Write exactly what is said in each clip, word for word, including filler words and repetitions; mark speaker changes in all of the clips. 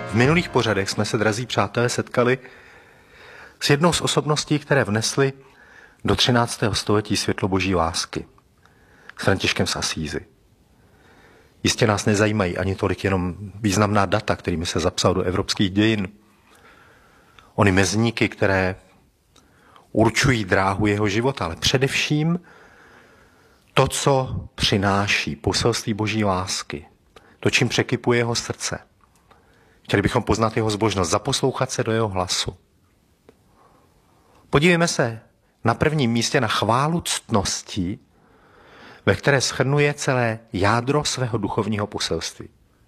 Speaker 1: V minulých pořadech jsme se, drazí přátelé, setkali s jednou z osobností, které vnesly do třináctého století světlo boží lásky, s Františkem z Asízy. Jistě nás nezajímají ani tolik jenom významná data, kterými se zapsal do evropských dějin. Ony mezníky, které určují dráhu jeho života, ale především to, co přináší poselství boží lásky, to, čím překypuje jeho srdce. Chtěli bychom poznat jeho zbožnost, zaposlouchat se do jeho hlasu. Podívejme se na prvním místě na chválu ctnosti, ve které shrnuje celé jádro svého duchovního poselství.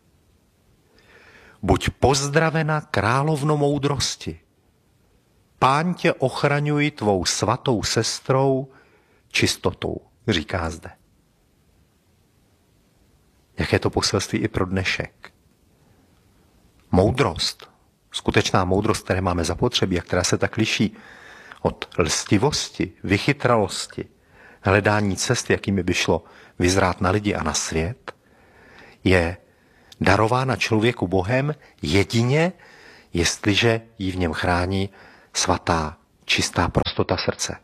Speaker 1: Buď pozdravena královno moudrosti, Pán tě ochraňuj tvou svatou sestrou čistotou, říká zde. Jaké to poselství i pro dnešek. Moudrost, skutečná moudrost, které máme zapotřebí a která se tak liší od lstivosti, vychytralosti, hledání cest, jakými by šlo vyzrát na lidi a na svět, je darována člověku Bohem jedině, jestliže ji v něm chrání svatá, čistá prostota srdce.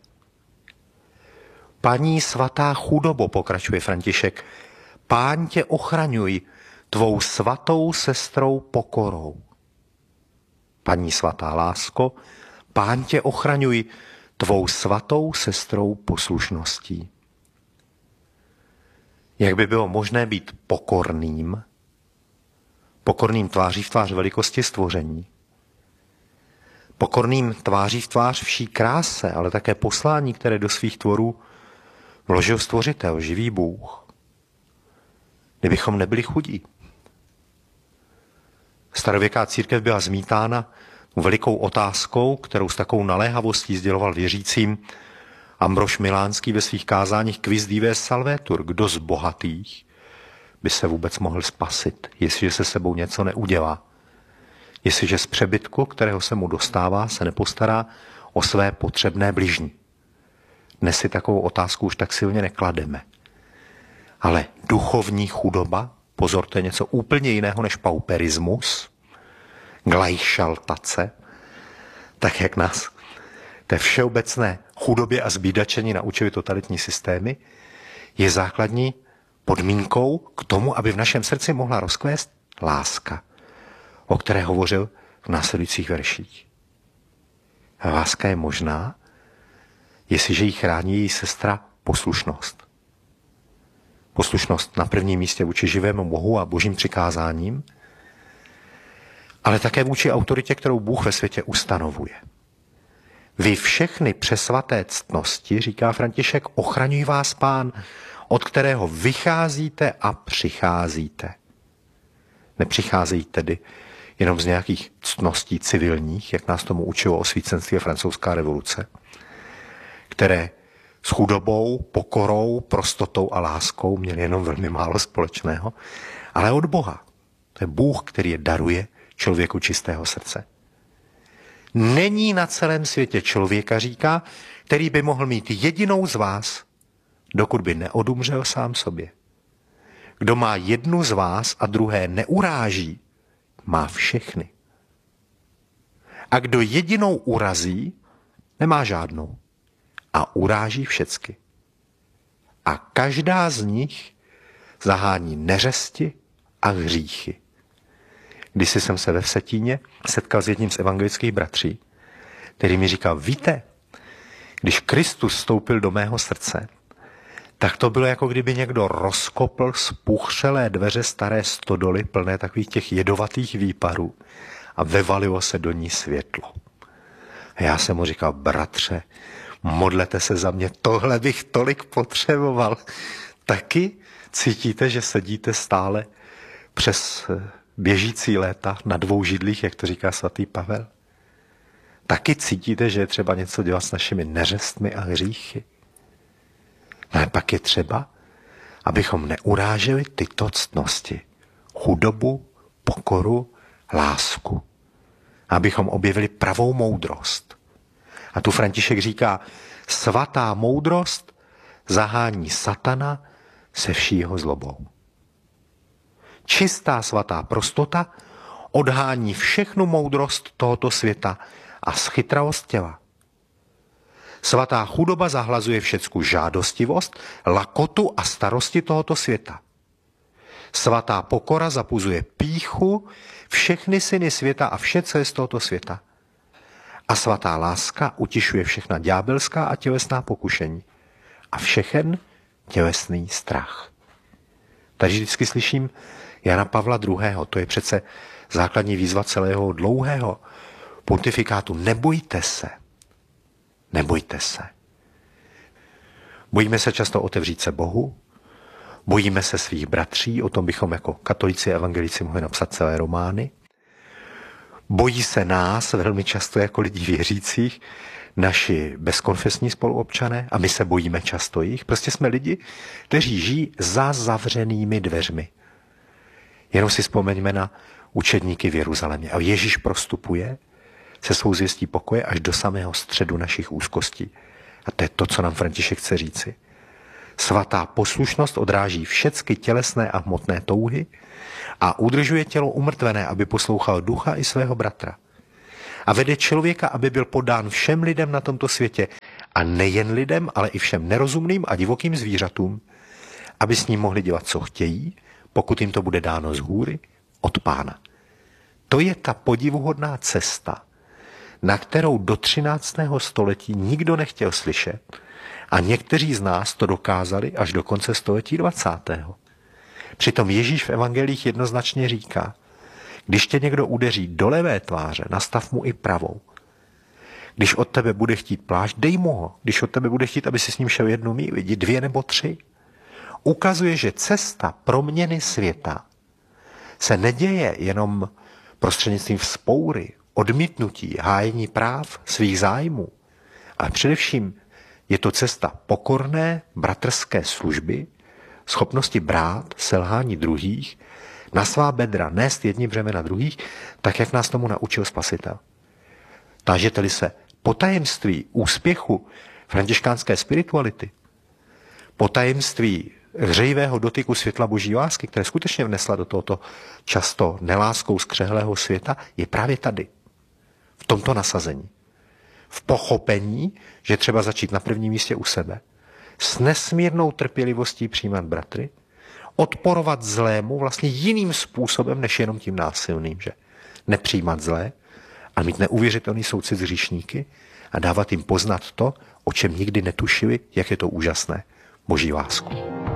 Speaker 1: Paní svatá chudobo, pokračuje František, Pán tě ochraňuj tvou svatou sestrou pokorou. Paní svatá lásko, Pán tě ochraňuj tvou svatou sestrou poslušností. Jak by bylo možné být pokorným, pokorným tváří v tvář velikosti stvoření, pokorným tváří v tvář vší kráse, ale také poslání, které do svých tvorů vložil stvořitel, živý Bůh, kdybychom nebyli chudí. Starověká církev byla zmítána velikou otázkou, kterou s takovou naléhavostí sděloval věřícím Ambrož Milánský ve svých kázáních Quis dives salvetur, kdo z bohatých by se vůbec mohl spasit, jestliže se sebou něco neudělá. Jestliže z přebytku, kterého se mu dostává, se nepostará o své potřebné bližní. Dnes si takovou otázku už tak silně neklademe. Ale duchovní chudoba, pozor, to je něco úplně jiného než pauperismus, glajšaltace, tak jak nás té všeobecné chudobě a zbídačení naučili totalitní systémy, je základní podmínkou k tomu, aby v našem srdci mohla rozkvést láska, o které hovořil v následujících verších. A láska je možná, jestliže ji chrání její sestra poslušnost. Poslušnost na prvním místě vůči živému Bohu a božím přikázáním, ale také vůči autoritě, kterou Bůh ve světě ustanovuje. Vy všechny přesvaté ctnosti, říká František, ochraňuj vás Pán, od kterého vycházíte a přicházíte. Nepřicházejí tedy jenom z nějakých ctností civilních, jak nás tomu učilo osvícenství a francouzská revoluce, které s chudobou, pokorou, prostotou a láskou měli jenom velmi málo společného, ale od Boha. To je Bůh, který je daruje člověku čistého srdce. Není na celém světě člověka, říká, který by mohl mít jedinou z vás, dokud by neodumřel sám sobě. Kdo má jednu z vás a druhé neuráží, má všechny. A kdo jedinou urazí, nemá žádnou. A uráží všecky. A každá z nich zahání neřesti a hříchy. Když jsem se ve Vsetíně setkal s jedním z evangelických bratří, který mi říkal, víte, když Kristus vstoupil do mého srdce, tak to bylo, jako kdyby někdo rozkopl spuchřelé dveře staré stodoly plné takových těch jedovatých výparů a vevalilo se do ní světlo. A já jsem mu říkal, bratře, modlete se za mě, tohle bych tolik potřeboval. Taky cítíte, že sedíte stále přes běžící léta na dvou židlích, jak to říká svatý Pavel? Taky cítíte, že je třeba něco dělat s našimi neřestmi a hříchy? No a pak je třeba, abychom neuráželi tyto ctnosti. Chudobu, pokoru, lásku. Abychom objevili pravou moudrost. A tu František říká, svatá moudrost zahání satana se vší jeho zlobou. Čistá svatá prostota odhání všechnu moudrost tohoto světa a schytravost těla. Svatá chudoba zahlazuje všecku žádostivost, lakotu a starosti tohoto světa. Svatá pokora zapuzuje pýchu, všechny syny světa a vše, co je z tohoto světa. A svatá láska utišuje všechna ďábelská a tělesná pokušení a všechen tělesný strach. Takže vždycky slyším Jana Pavla druhého. To je přece základní výzva celého dlouhého pontifikátu. Nebojte se. Nebojte se. Bojíme se často otevřít se Bohu, bojíme se svých bratří, o tom bychom jako katolíci a evangelici mohli napsat celé romány. Bojí se nás velmi často jako lidí věřících, naši bezkonfesní spoluobčané, a my se bojíme často jich. Prostě jsme lidi, kteří žijí za zavřenými dveřmi. Jenom si vzpomeňme na učedníky v Jeruzalémě. A Ježíš prostupuje se svou zvěstí pokoje až do samého středu našich úzkostí. A to je to, co nám František chce říci. Svatá poslušnost odráží všechny tělesné a hmotné touhy a udržuje tělo umrtvené, aby poslouchal ducha i svého bratra. A vede člověka, aby byl podán všem lidem na tomto světě. A nejen lidem, ale i všem nerozumným a divokým zvířatům, aby s ním mohli dělat, co chtějí, pokud jim to bude dáno z hůry od Pána. To je ta podivuhodná cesta, na kterou do třináctého století nikdo nechtěl slyšet a někteří z nás to dokázali až do konce století dvacátého. Přitom Ježíš v evangelích jednoznačně říká, když tě někdo udeří do levé tváře, nastav mu i pravou. Když od tebe bude chtít plášť, dej mu ho. Když od tebe bude chtít, aby si s ním šel jednu míli, jdi dvě nebo tři. Ukazuje, že cesta proměny světa se neděje jenom prostřednictvím vzpoury, odmítnutí, hájení práv, svých zájmů, ale především je to cesta pokorné bratrské služby, schopnosti brát selhání druhých, na svá bedra nést jedni břemena druhých, tak jak nás tomu naučil Spasitel. Tážete-li se po tajemství úspěchu františkánské spirituality, po tajemství hřejivého dotyku světla boží lásky, které skutečně vnesla do tohoto často neláskou skřehlého světa, je právě tady. V tomto nasazení. V pochopení, že třeba začít na prvním místě u sebe. S nesmírnou trpělivostí přijímat bratry, odporovat zlému vlastně jiným způsobem, než jenom tím násilným, že nepřijímat zlé, ale mít neuvěřitelný soucit s hříšníky a dávat jim poznat to, o čem nikdy netušili, jak je to úžasné, boží lásku.